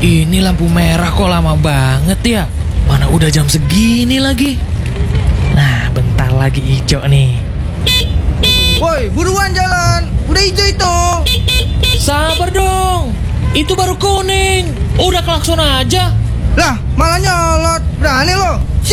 Ini lampu merah kok lama banget ya. Mana udah jam segini lagi. Nah, bentar lagi hijau nih. Woi, buruan jalan. Udah hijau itu. Sabar dong. Itu baru kuning. Udah klakson aja. Lah, malah nyolot. Berani lo.